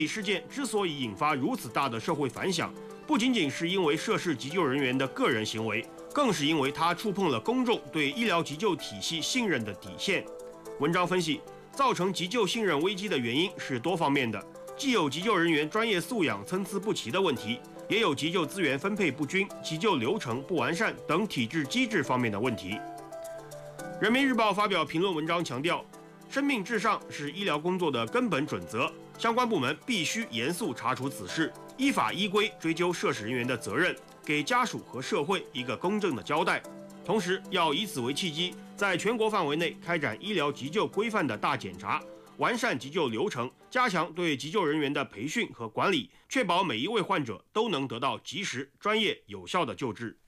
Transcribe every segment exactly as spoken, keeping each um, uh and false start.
事件之所以引发如此大的社会反响，不仅仅是因为涉事急救人员的个人行为，更是因为他触碰了公众对医疗急救体系信任的底线。文章分析，造成急救信任危机的原因是多方面的，既有急救人员专业素养参差不齐的问题，也有急救资源分配不均、急救流程不完善等体制机制方面的问题。人民日报发表评论文章强调，生命至上是医疗工作的根本准则，相关部门必须严肃查处此事，依法依规追究涉事人员的责任，给家属和社会一个公正的交代。同时，要以此为契机，在全国范围内开展医疗急救规范的大检查，完善急救流程，加强对急救人员的培训和管理，确保每一位患者都能得到及时、专业、有效的救治。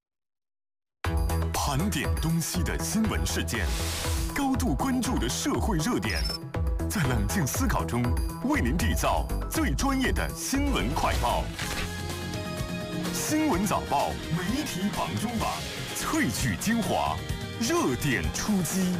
盘点东西的新闻事件，高度关注的社会热点，在冷静思考中为您缔造最专业的新闻快报。新闻早报媒体榜中榜，萃取精华，热点出击。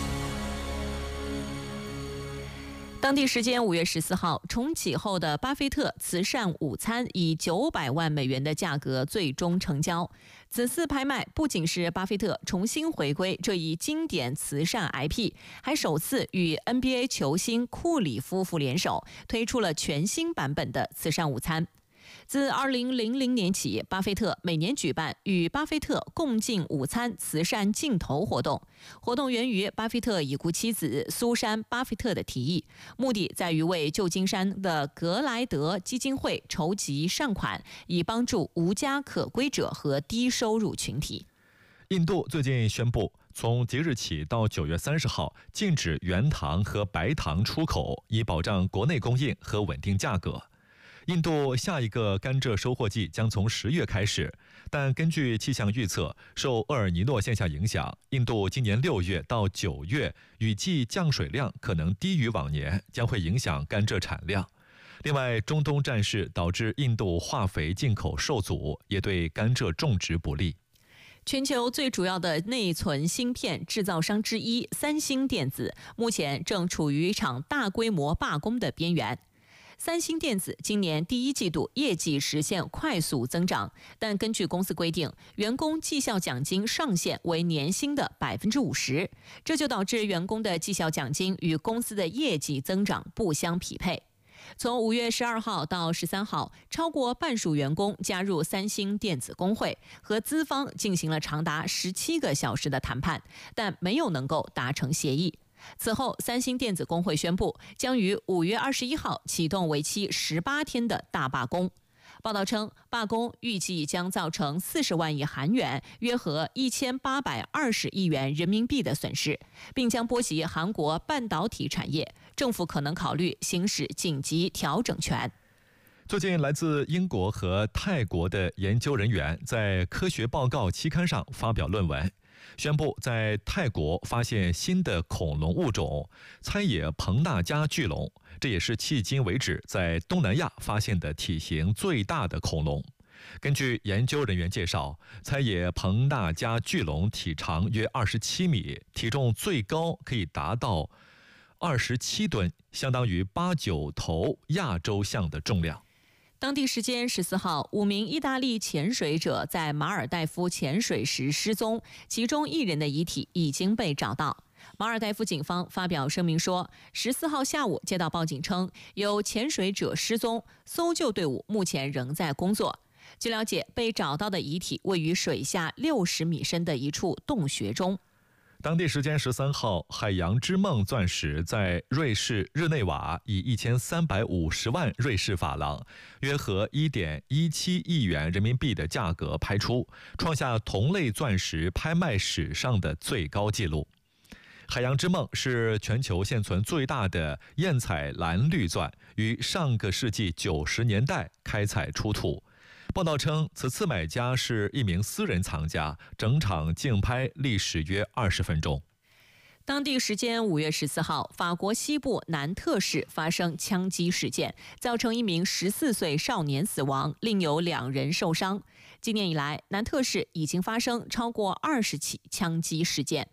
当地时间五月十四号，重启后的巴菲特慈善午餐以九百万美元的价格最终成交。此次拍卖不仅是巴菲特重新回归这一经典慈善 I P， 还首次与 N B A 球星库里夫妇联手，推出了全新版本的慈善午餐。自二零零零年起，巴菲特每年举办与巴菲特共进午餐慈善竞投活动。活动源于巴菲特已故妻子苏珊·巴菲特的提议，目的在于为旧金山的格莱德基金会筹集善款，以帮助无家可归者和低收入群体。 印度最近宣布，从即日起到九月三十号，禁止原糖和白糖出口，以保障国内供应和稳定价格。印度下一个甘蔗收获季将从十月开始，但根据气象预测，受厄尔尼诺现象影响，印度今年六月到九月雨季降水量可能低于往年，将会影响甘蔗产量。另外，中东战事导致印度化肥进口受阻，也对甘蔗种植不利。 全球最主要的内存芯片制造商之一三星电子，目前正处于一场大规模罢工的边缘。三星电子今年第一季度业绩实现快速增长，但根据公司规定，员工绩效奖金上限为年薪的 百分之五十， 这就导致员工的绩效奖金与公司的业绩增长不相匹配。从五月十二号到十三号，超过半数员工加入三星电子工会，和资方进行了长达十七个小时的谈判，但没有能够达成协议。此后，三星电子工会宣布将于五月二十一号启动为期十八天的大罢工。报道称，罢工预计将造成四十万亿韩元，约合一千八百二十亿元人民币的损失，并将波及韩国半导体产业。政府可能考虑行使紧急调整权。 最近，来自英国和泰国的研究人员在科学报告期刊上发表论文，宣布在泰国发现新的恐龙物种猜野彭纳加巨龙，这也是迄今为止在东南亚发现的体型最大的恐龙。根据研究人员介绍，猜野彭纳加巨龙体长约二十七米，体重最高可以达到二十七吨，相当于八九头亚洲象的重量。 当地时间十四号，五名意大利潜水者在马尔代夫潜水时失踪，其中一人的遗体已经被找到。马尔代夫警方发表声明说，十四号下午接到报警称有潜水者失踪，搜救队伍目前仍在工作。据了解，被找到的遗体位于水下六十米深的一处洞穴中。 当地时间十三号，海洋之梦钻石在瑞士日内瓦以一千三百五十万瑞士法郎，约合一点一七亿元人民币的价格拍出，创下同类钻石拍卖史上的最高纪录。海洋之梦是全球现存最大的艳彩蓝绿钻，于上个世纪九十年代开采出土。报道称，此次买家是一名私人藏家，整场竞拍历时约二十分钟。 当地时间五月十四号，法国西部南特市发生枪击事件，造成一名十四岁少年死亡，另有两人受伤。今年以来，南特市已经发生超过二十起枪击事件。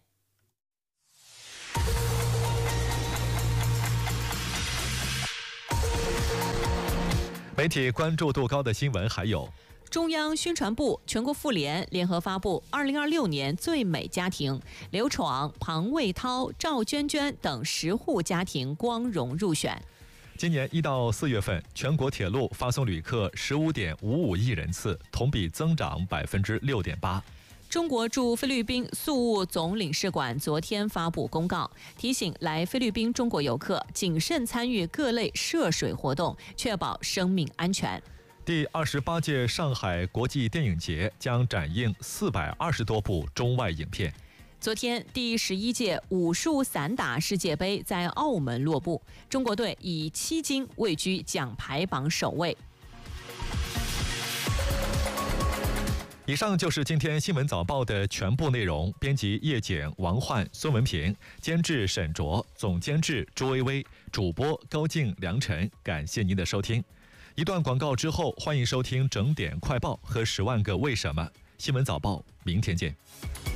媒体关注度高的新闻还有： 中央宣传部、全国妇联联合发布二零二六年最美家庭，刘闯、庞卫涛、赵娟娟等十户家庭光荣入选。 今年一到四月份，全国铁路发送旅客十五点五五亿人次，同比增长百分之六点八。 中国驻菲律宾宿务总领事馆昨天发布公告，提醒来菲律宾中国游客谨慎参与各类涉水活动，确保生命安全。 第二十八届上海国际电影节将展映四百二十多部中外影片。 昨天，第十一届武术散打世界杯在澳门落幕，中国队以七金位居奖牌榜首位。 以上就是今天新闻早报的全部内容。编辑叶简、王焕、孙文平，监制沈卓，总监制朱薇薇，主播高静、梁晨。感谢您的收听。一段广告之后，欢迎收听整点快报和十万个为什么。新闻早报，明天见。